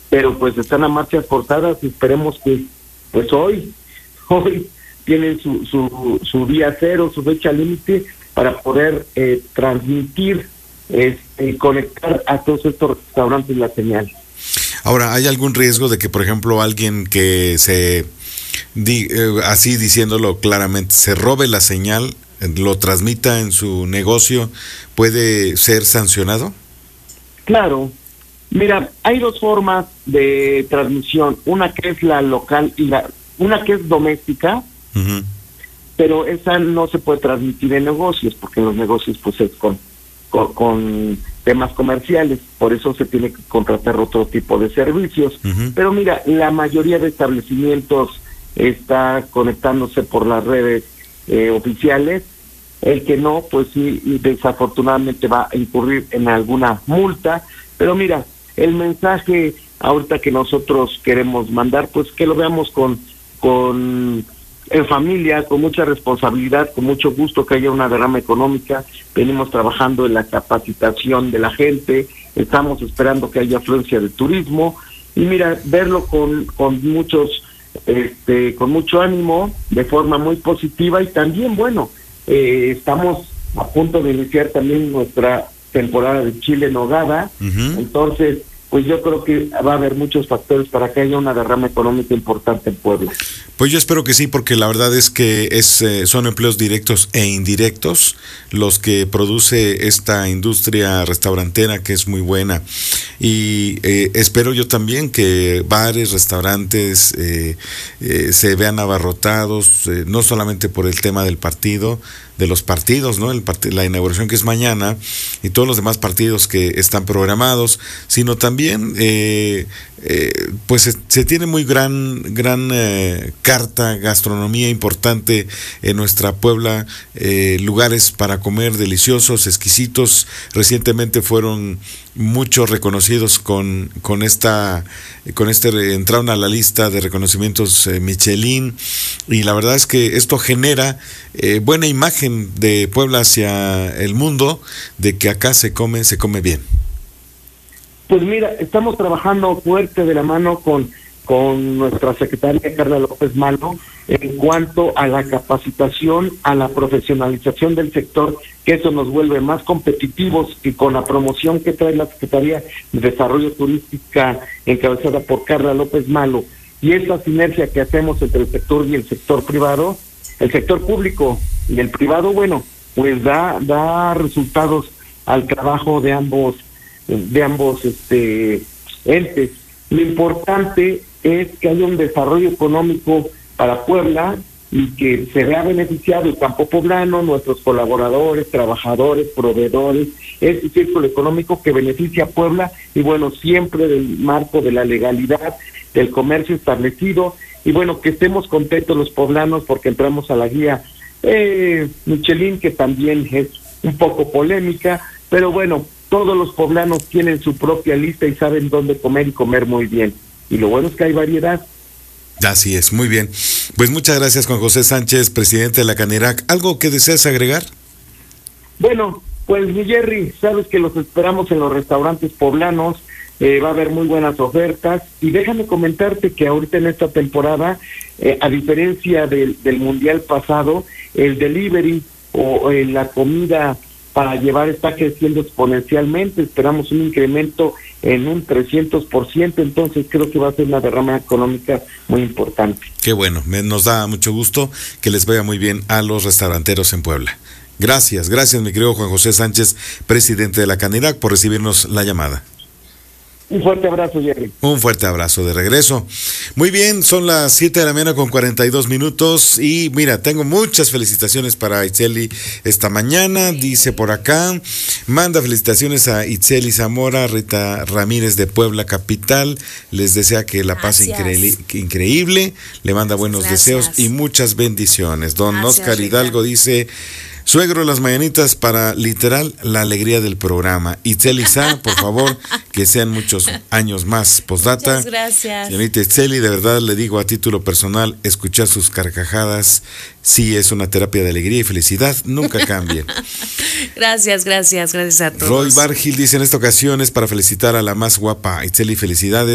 pero pues están a marchas forzadas y esperemos que pues hoy tienen su día cero, su fecha límite para poder transmitir, conectar a todos estos restaurantes la señal. Ahora, ¿hay algún riesgo de que, por ejemplo, alguien que así diciéndolo claramente, se robe la señal, lo transmita en su negocio, puede ser sancionado? Claro. Mira, hay dos formas de transmisión, una que es la local y una que es doméstica, uh-huh, pero esa no se puede transmitir en negocios, porque en los negocios pues es con temas comerciales, por eso se tiene que contratar otro tipo de servicios. Uh-huh. Pero mira, la mayoría de establecimientos está conectándose por las redes oficiales. El que no, pues sí, desafortunadamente va a incurrir en alguna multa. Pero mira, el mensaje ahorita que nosotros queremos mandar, pues que lo veamos en familia, con mucha responsabilidad, con mucho gusto, que haya una derrama económica. Venimos trabajando en la capacitación de la gente, estamos esperando que haya afluencia de turismo, y mira, verlo con mucho ánimo, de forma muy positiva. Y también, bueno, estamos a punto de iniciar también nuestra temporada de chile en nogada, uh-huh, entonces pues yo creo que va a haber muchos factores para que haya una derrama económica importante en Puebla. Pues yo espero que sí, porque la verdad es que son empleos directos e indirectos los que produce esta industria restaurantera, que es muy buena. Y espero yo también que bares, restaurantes se vean abarrotados, no solamente por el tema de los partidos, ¿no? La inauguración que es mañana y todos los demás partidos que están programados, sino también pues se tiene muy gran carta, gastronomía importante en nuestra Puebla, lugares para comer deliciosos, exquisitos. Recientemente fueron muchos reconocidos con entraron a la lista de reconocimientos Michelin, y la verdad es que esto genera buena imagen de Puebla hacia el mundo, de que acá se come bien. Pues mira, estamos trabajando fuerte de la mano con nuestra secretaria Carla López Malo en cuanto a la capacitación, a la profesionalización del sector, que eso nos vuelve más competitivos, y con la promoción que trae la Secretaría de Desarrollo Turística encabezada por Carla López Malo, y esta sinergia que hacemos entre el sector y el sector privado, el sector público y el privado, bueno, pues da resultados al trabajo de ambos entes. Lo importante es que haya un desarrollo económico para Puebla y que se vea beneficiado el campo poblano, nuestros colaboradores, trabajadores, proveedores, ese círculo económico que beneficia a Puebla, y bueno, siempre del marco de la legalidad, del comercio establecido, y bueno, que estemos contentos los poblanos porque entramos a la guía Michelin, que también es un poco polémica, pero bueno, todos los poblanos tienen su propia lista y saben dónde comer, y comer muy bien. Y lo bueno es que hay variedad. Así es, muy bien. Pues muchas gracias, Juan José Sánchez, presidente de la Canirac. ¿Algo que deseas agregar? Bueno, pues mi Jerry, sabes que los esperamos en los restaurantes poblanos, va a haber muy buenas ofertas, y déjame comentarte que ahorita en esta temporada, a diferencia del mundial pasado, el delivery o la comida para llevar está creciendo exponencialmente. Esperamos un incremento en un 300%, entonces creo que va a ser una derrama económica muy importante. Qué bueno, nos da mucho gusto que les vaya muy bien a los restauranteros en Puebla. Gracias mi querido Juan José Sánchez, presidente de la Canirac, por recibirnos la llamada. Un fuerte abrazo, Jerry. Un fuerte abrazo de regreso. Muy bien, son las 7 de la mañana con 42 minutos y mira, tengo muchas felicitaciones para Itzeli esta mañana. Dice por acá, manda felicitaciones a Itzeli Zamora, Rita Ramírez de Puebla Capital. Les desea que la pase increíble. Le manda buenos deseos y muchas bendiciones. Don Oscar Hidalgo dice: suegro, las mañanitas para literal la alegría del programa. Itzeli Sa, por favor, que sean muchos años más. Postdata. Muchas gracias. Señorita Itzeli, de verdad le digo a título personal, escuchar sus carcajadas sí es una terapia de alegría y felicidad, nunca cambie. Gracias a todos. Roy Bargil dice: en esta ocasión es para felicitar a la más guapa Itzeli, felicidades.